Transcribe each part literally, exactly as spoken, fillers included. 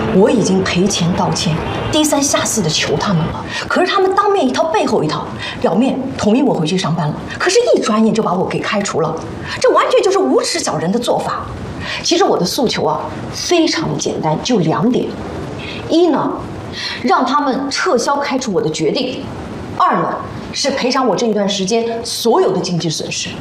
我已经赔钱道歉，低三下四的求他们了，可是他们当面一套背后一套，表面同意我回去上班了，可是一转眼就把我给开除了，这完全就是无耻小人的做法。其实我的诉求啊非常简单，就两点：一呢，让他们撤销开除我的决定；二呢，是赔偿我这一段时间所有的经济损失。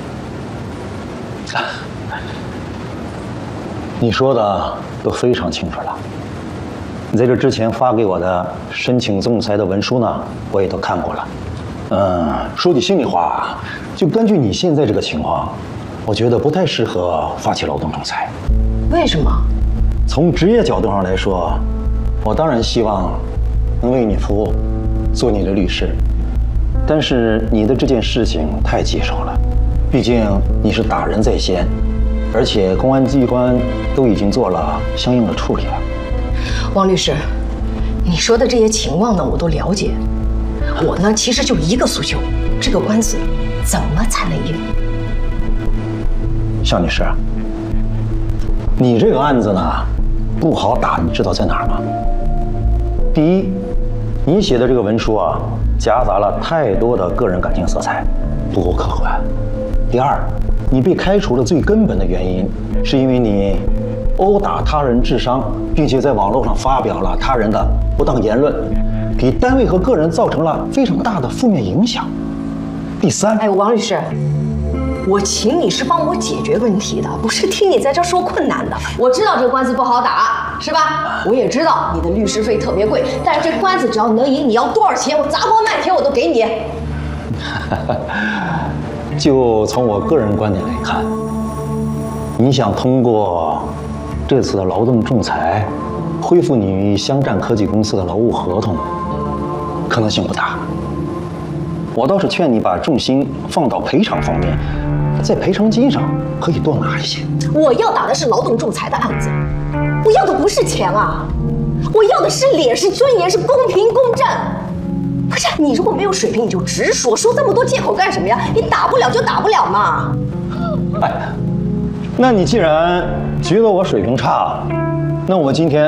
你说的都非常清楚了。你在这之前发给我的申请仲裁的文书呢，我也都看过了。嗯，说句心里话，就根据你现在这个情况，我觉得不太适合发起劳动仲裁。 为什么？ 从职业角度上来说，我当然希望能为你服务，做你的律师。但是你的这件事情太棘手了，毕竟你是打人在先，而且公安机关都已经做了相应的处理了。 王律师，你说的这些情况呢，我都了解。我呢，其实就一个诉求：这个官司怎么才能赢？ 向女士，你这个案子呢不好打，你知道在哪儿吗？第一，你写的这个文书啊，夹杂了太多的个人感情色彩，不够客观。第二，你被开除的最根本的原因，是因为你殴打他人致伤，并且在网络上发表了他人的不当言论，给单位和个人造成了非常大的负面影响。第三， 哎，王律师，我请你是帮我解决问题的，不是听你在这说困难的。我知道这个官司不好打，是吧？我也知道你的律师费特别贵，但是这官司只要能赢，你要多少钱，我砸锅卖铁我都给你。 就从我个人观点来看，你想通过这次的劳动仲裁恢复你与湘湛科技公司的劳务合同，可能性不大。我倒是劝你把重心放到赔偿方面，在赔偿金上可以多拿一些。 我要打的是劳动仲裁的案子，我要的不是钱啊，我要的是脸，是尊严，是公平公正。不是，你如果没有水平，你就直说，说这么多借口干什么呀？你打不了就打不了嘛。 哎，那你既然觉得我水平差，那我今天